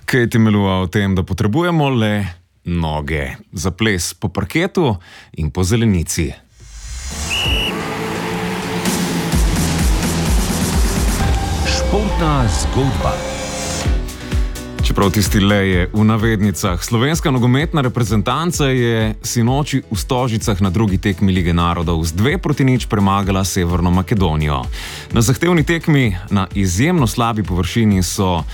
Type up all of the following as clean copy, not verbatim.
Kaj temeljuje o tem, da potrebujemo le noge za ples po parketu in po zelenici. Športna zgodba. Čeprav tisti le je v navednicah, slovenska nogometna reprezentanca je sinoči v Stožicah na drugi tekmi Lige narodov z 2-0 premagala Severno Makedonijo. Na zahtevni tekmi na izjemno slabi površini so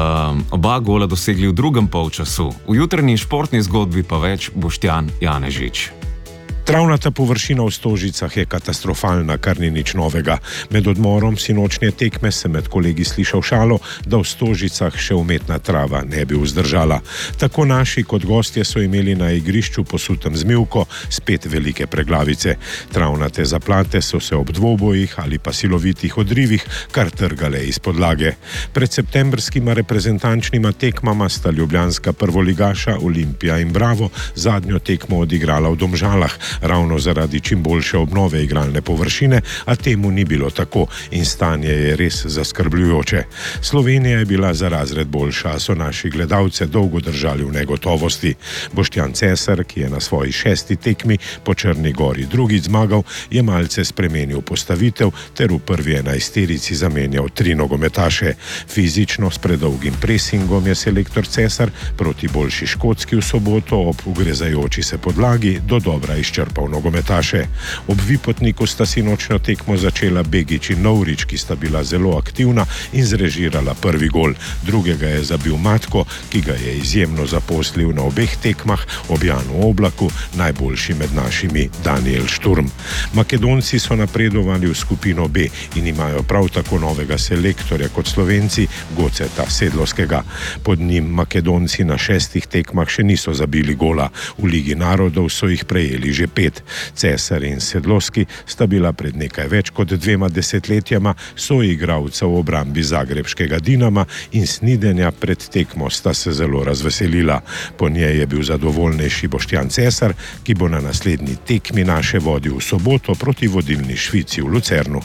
oba gola dosegli v drugem polčasu. V jutranji športni zgodbi pa več Boštjan Janežič. Travnata površina v Stožicah je katastrofalna, kar ni nič novega. Med odmorom sinočnje tekme sem med kolegi slišal šalo, da v Stožicah še umetna trava ne bi vzdržala. Tako naši kot gostje so imeli na igrišču posutem zmivko spet velike preglavice. Travnate zaplate so se ob dvobojih ali pa silovitih odrivih kar trgale iz podlage. Pred septembrskima reprezentančnima tekmama sta ljubljanska prvoligaša Olimpija in Bravo zadnjo tekmo odigrala v Domžalah, ravno zaradi čim boljše obnove igralne površine, a temu ni bilo tako in stanje je res zaskrbljujoče. Slovenija je bila za razred boljša, a so naši gledalce dolgo držali v negotovosti. Boštjan Cesar, ki je na svoji 6. tekmi po Črni gori drugič zmagal, je malce spremenil postavitev ter v prvi 11-terici zamenjal 3 nogometaše. Fizično s predolgim presingom je selektor Cesar proti boljši Škotski v soboto ob ugrezajoči se podlagi do dobra izčrpal nogometaše. Ob Vipotniku sta sinočno tekmo začela Begić in Novrič, ki sta bila zelo aktivna in zrežirala prvi gol. Drugega je zabil Matko, ki ga je izjemno zaposlil na obeh tekmah, ob Janu Oblaku, najboljši med našimi Daniel Šturm. Makedonci so napredovali v skupino B in imajo prav tako novega selektorja kot Slovenci, Goceta Sedlovskega. Pod njim Makedonci na 6 tekmah še niso zabili gola. V Ligi narodov so jih prejeli že 5. Cesar in Sedlovski sta bila pred nekaj več kot 2 desetletjama soigralca v obrambi zagrebškega Dinama in snidenja pred tekmo sta se zelo razveselila. Po njej je bil zadovoljnejši Boštjan Cesar, ki bo na naslednji tekmi naše vodil v soboto proti vodilni Švici v Lucernu.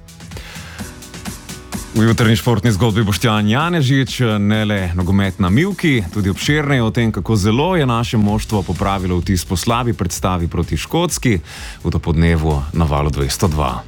V jutrni športni zgodbi Boštjan Janežič, ne le nogomet na mivki, tudi obširneje o tem, kako zelo je naše moštvo popravilo vtis po slabi predstavi proti Škotski v dopodnevu na Valu 202.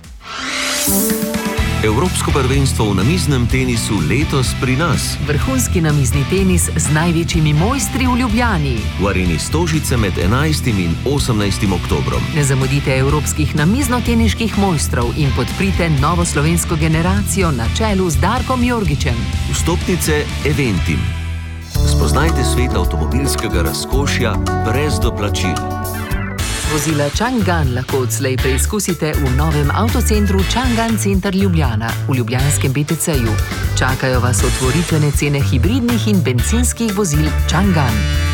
Evropsko prvenstvo v namiznem tenisu letos pri nas. Vrhunski namizni tenis z največjimi mojstri v Ljubljani. V areni Stožice med 11. in 18. oktobrom. Ne zamudite evropskih namizno-teniških mojstrov in podprite novo slovensko generacijo na čelu z Darkom Jorgičem. Vstopnice Eventim. Spoznajte svet avtomobilskega razkošja brez doplačil. Vozila Chang'an lahko odslej preizkusite v novem avtocentru Chang'an Center Ljubljana v ljubljanskem BTC-ju. Čakajo vas otvoritvene cene hibridnih in bencinskih vozil Chang'an.